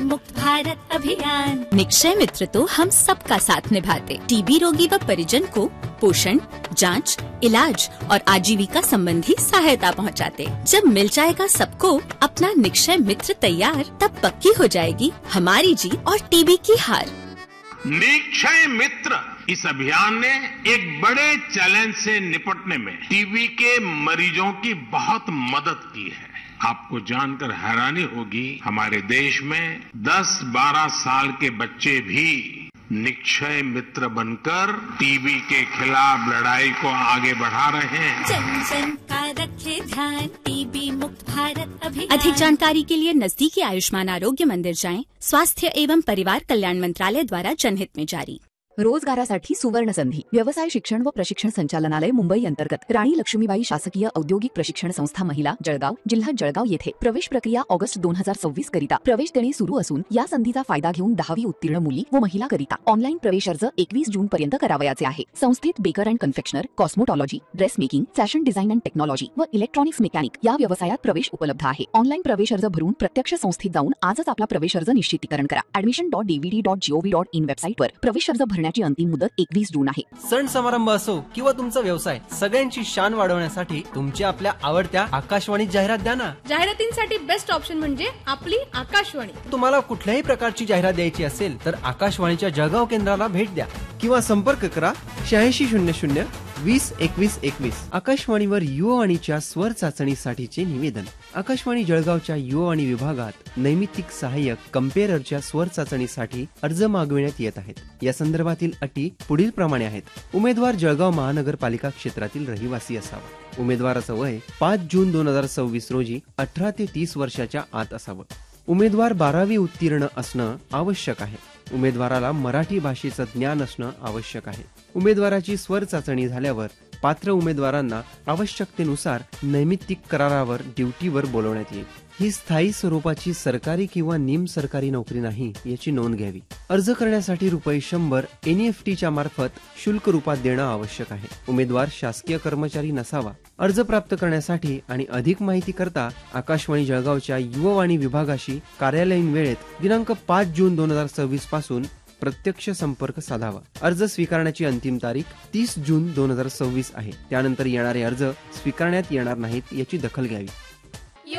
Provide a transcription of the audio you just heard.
मुक्त भारत अभियान। निक्षय मित्र तो हम सबका साथ निभाते, टीबी रोगी व परिजन को पोषण, जांच, इलाज और आजीविका संबंधी सहायता पहुंचाते। जब मिल जाएगा सबको अपना निक्षय मित्र तैयार, तब पक्की हो जाएगी हमारी जीत और टीबी की हार। निक्षय मित्र इस अभियान ने एक बड़े चैलेंज से निपटने में टीबी के मरीजों की बहुत मदद की है। आपको जानकर हैरानी होगी, हमारे देश में 10-12 साल के बच्चे भी निक्षय मित्र बनकर टीबी के खिलाफ लड़ाई को आगे बढ़ा रहे हैं। जन जन का रखे ध्यान, टीबी मुक्त भारत अभियान। अधिक जानकारी के लिए नजदीकी आयुष्मान आरोग्य मंदिर जाएं। स्वास्थ्य एवं परिवार कल्याण मंत्रालय द्वारा जनहित में जारी। रोजगारासाठी सुवर्ण संधी। व्यवसाय शिक्षण व प्रशिक्षण संचालनालय मुंबई अंतर्गत राणी लक्ष्मीबाई शासकीय औद्योगिक प्रशिक्षण संस्था महिला जळगाव जिल्हा जळगाव येथे प्रवेश प्रक्रिया ऑगस्ट 2026 करिता प्रवेश देणे सुरू असून या संधीचा फायदा घेऊन 10वी उत्तीर्ण मुली व महिला करिता ऑनलाईन प्रवेश अर्ज 21 जून पर्यंत करावयाचे आहे। संस्थेत baker and confectioner, कॉस्मोटॉलॉजी, dress making, fashion design and technology व इलेक्ट्रॉनिक्स मेकॅनिक या व्यवसायात प्रवेश उपलब्ध आहे। ऑनलाईन प्रवेश अर्ज भरून प्रत्यक्ष संस्थेत जाऊन आजच आपला प्रवेश अर्ज निश्चितीकरण करा। admission.dvd.gov.in वेबसाईटवर प्रवेश अर्ज भरण्याची अंतिम मुदत 21 जून आहे। सण समारंभ असो किंवा तुमचा व्यवसाय, सगळ्यांची शान वाढवण्यासाठी तुमच्या आपल्या आवडत्या आकाशवाणी जाहिरात द्या ना। जाहिरातींसाठी बेस्ट ऑप्शन म्हणजे आपली आकाशवाणी। तुम्हाला कुठल्याही प्रकारची जाहिरात द्यायची असेल तर आकाशवाणीच्या जळगाव केंद्राला भेट द्या किंवा संपर्क करा 8600 20 21 21। आकाशवाणीवर युवावाणीच्या स्वर चाचणीसाठीचे निवेदन। आकाशवाणी जळगावच्या युवावाणी विभागात नैमित्तिक सहाय्यक कम्पेअररच्या स्वर चाचणीसाठी अर्ज मागविण्यात येत आहेत। या संदर्भातील अटी पुढील प्रमाणे आहेत। उमेदवार जळगाव महानगरपालिका क्षेत्रातील रहिवासी असावा। उमेदवाराचं वय 5 जून 2026 रोजी 18 ते 30 वर्षाच्या आत असावं। उमेदवार 12वी उत्तीर्ण असणं आवश्यक आहे। उमेदवाराला मराठी भाषेचं ज्ञान असणं आवश्यक आहे। उमेदवाराची स्वर चाचणी झाल्यावर पात्र उमेदवारांना आवश्यकतेनुसार नैमित्तिक करारावर ड्युटीवर बोलवण्यात येईल। ही स्थायी स्वरूपाची सरकारी किंवा निम सरकारी नोकरी नाही याची नोंद घ्यावी। अर्ज करण्यासाठी ₹100 NEFTच्या मार्फत शुल्क रूपात देणं आवश्यक आहे। उमेदवार शासकीय कर्मचारी नसावा। अर्ज प्राप्त करण्यासाठी आणि अधिक माहिती करता आकाशवाणी जळगावच्या युवावाणी विभागाशी कार्यालयीन वेळेत दिनांक 5 जून 2026 पासून प्रत्यक्ष संपर्क साधावा। अर्ज स्वीकारण्याची अंतिम तारीख 30 जून 2026 आहे। त्यानंतर येणारे अर्ज स्वीकारण्यात येणार नाहीत याची दखल घ्यावी।